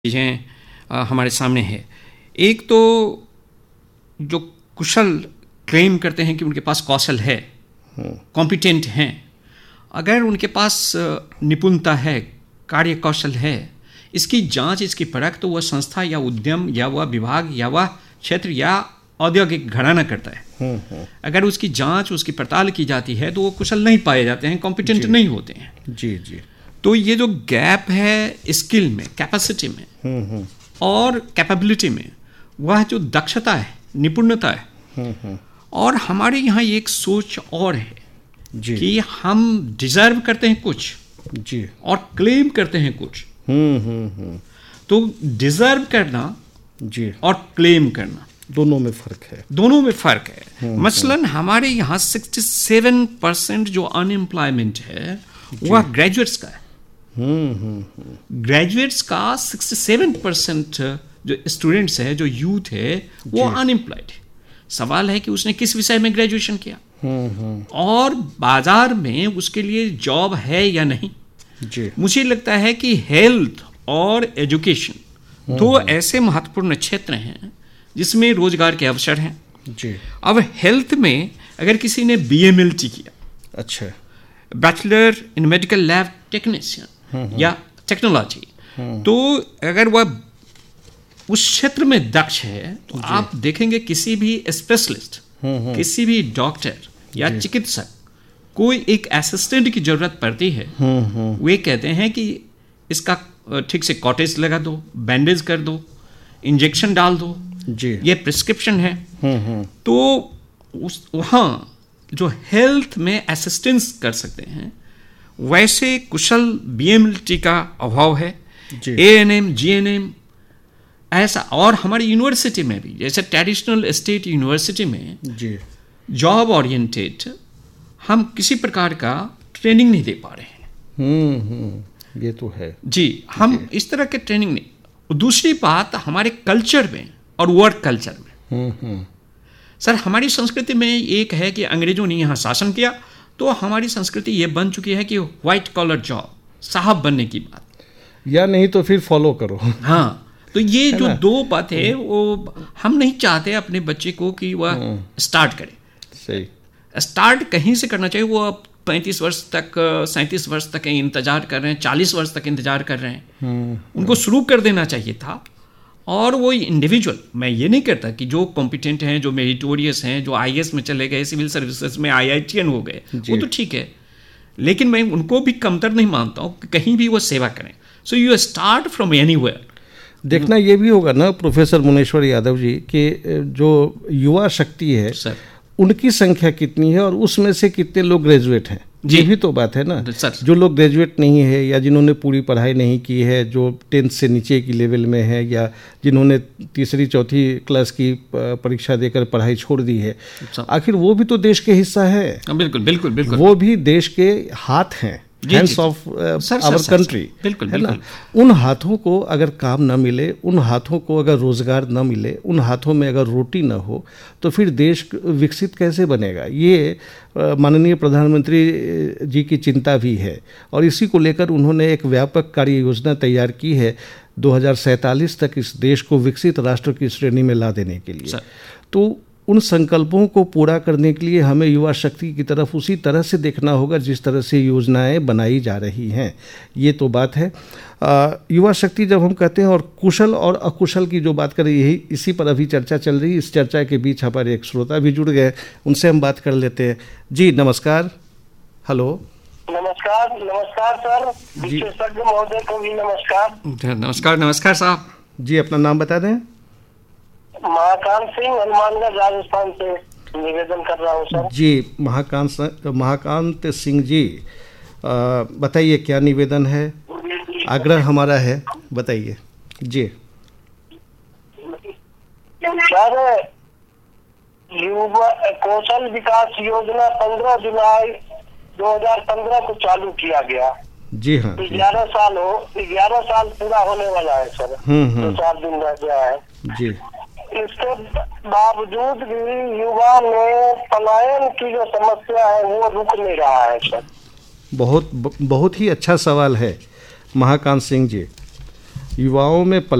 चीज़ें हमारे सामने है। एक तो जो कुशल क्लेम करते हैं कि उनके पास कौशल है, कॉम्पिटेंट हैं, अगर उनके पास निपुणता है, कार्य कौशल है, इसकी जांच, इसकी परख तो वह संस्था या उद्यम या वह विभाग या वह क्षेत्र या औद्योगिक घराना करता है। अगर उसकी जांच, उसकी पड़ताल की जाती है तो वो कुशल नहीं पाए जाते हैं, कॉम्पिटेंट नहीं होते हैं। जी जी। तो ये जो गैप है स्किल में, कैपेसिटी में और कैपेबिलिटी में, वह जो दक्षता है, निपुणता है, और हमारे यहाँ एक सोच और है जी, कि हम डिजर्व करते हैं कुछ जी और क्लेम करते हैं कुछ। तो डिजर्व करना जी और क्लेम करना दोनों में फर्क है। दोनों में फर्क है। मसलन हमारे यहाँ 67% जो अनएम्प्लॉयमेंट है वह ग्रेजुएट्स का है। ग्रेजुएट्स का 67% जो स्टूडेंट्स है, जो यूथ है, वो अनएम्प्लॉयड है। सवाल है कि उसने किस विषय में ग्रेजुएशन किया और बाजार में उसके लिए जॉब है या नहीं जी। मुझे लगता है कि हेल्थ और एजुकेशन दो ऐसे महत्वपूर्ण क्षेत्र हैं जिसमें रोजगार के अवसर हैं जी। अब हेल्थ में अगर किसी ने BMLT किया, अच्छा, bachelor in medical lab technician या टेक्नोलॉजी, तो अगर वह उस क्षेत्र में दक्ष है तो आप देखेंगे किसी भी स्पेशलिस्ट, किसी भी डॉक्टर या चिकित्सक, कोई एक असिस्टेंट की जरूरत पड़ती है, वे कहते हैं कि इसका ठीक से कॉटेज लगा दो, बैंडेज कर दो, इंजेक्शन डाल दो जी, ये प्रिस्क्रिप्शन है। तो वहाँ जो हेल्थ में असिस्टेंस कर सकते हैं वैसे कुशल BMLT का अभाव है। ANM, GNM ऐसा, और हमारी यूनिवर्सिटी में भी, जैसे ट्रेडिशनल स्टेट यूनिवर्सिटी में जी, जॉब ओरिएंटेड हम किसी प्रकार का ट्रेनिंग नहीं दे पा रहे हैं। ये तो है जी, हम इस तरह के ट्रेनिंग नहीं। दूसरी बात, हमारे कल्चर में और वर्क कल्चर में सर, हमारी संस्कृति में एक है कि अंग्रेजों ने यहाँ शासन किया तो हमारी संस्कृति ये बन चुकी है कि व्हाइट कॉलर जॉब, साहब बनने की बात, या नहीं तो फिर फॉलो करो। हाँ, तो ये जो दो बात है वो हम नहीं चाहते अपने बच्चे को कि वह स्टार्ट करे। सही, स्टार्ट कहीं से करना चाहिए। वो 35 वर्ष तक, 37 वर्ष तक इंतजार कर रहे हैं, 40 वर्ष तक इंतजार कर रहे हैं, उनको शुरू कर देना चाहिए था। और वो इंडिविजुअल, मैं ये नहीं कहता कि जो कॉम्पिटेंट हैं, जो मेरिटोरियस हैं, जो IAS में चले गए, सिविल सर्विसेज में IITN हो गए, वो तो ठीक है, लेकिन मैं उनको भी कमतर नहीं मानता हूँ कि कहीं भी वो सेवा करें। So you start from anywhere. देखना ये भी होगा ना प्रोफेसर मुनेश्वर यादव जी कि जो युवा शक्ति है सर, उनकी संख्या कितनी है और उसमें से कितने लोग ग्रेजुएट हैं, ये भी तो बात है ना। जो लोग ग्रेजुएट नहीं है या जिन्होंने पूरी पढ़ाई नहीं की है, जो 10th से नीचे की लेवल में है, या जिन्होंने तीसरी चौथी क्लास की परीक्षा देकर पढ़ाई छोड़ दी है, आखिर वो भी तो देश के हिस्सा है। बिल्कुल बिल्कुल बिल्कुल, वो भी देश के हाथ हैं, हैंड्स ऑफ आवर कंट्री, है ना। उन हाथों को अगर काम न मिले, उन हाथों को अगर रोजगार न मिले, उन हाथों में अगर रोटी न हो, तो फिर देश विकसित कैसे बनेगा। ये माननीय प्रधानमंत्री जी की चिंता भी है और इसी को लेकर उन्होंने एक व्यापक कार्य योजना तैयार की है 2047 तक इस देश को विकसित राष्ट्र की श्रेणी में ला देने के लिए। तो उन संकल्पों को पूरा करने के लिए हमें युवा शक्ति की तरफ उसी तरह से देखना होगा जिस तरह से योजनाएं बनाई जा रही हैं। ये तो बात है। युवा शक्ति जब हम कहते हैं, और कुशल और अकुशल की जो बात करें, यही इसी पर अभी चर्चा चल रही है। इस चर्चा के बीच हमारे एक श्रोता भी जुड़ गए, उनसे हम बात कर लेते हैं। जी नमस्कार। हेलो। नमस्कार। नमस्कार सर, विशेषज्ञ महोदय को भी नमस्कार। नमस्कार। नमस्कार साहब जी, अपना नाम बता दें। महाकांत सिंह, हनुमानगढ़, राजस्थान से निवेदन कर रहा हूँ सर। जी महाकांत सिंह जी, बताइए क्या निवेदन है, आग्रह हमारा है, बताइए जी। सर, युवा कौशल विकास योजना 15 जुलाई 2015 को चालू किया गया। जी हाँ, 11 साल पूरा होने वाला है सर। 2-4 दिन रह गया है जी। इसके बावजूद भी युवा में पलायन की जो समस्या है वो रुक नहीं रहा है सर। बहुत ही अच्छा सवाल है महाकांत सिंह जी। युवाओं में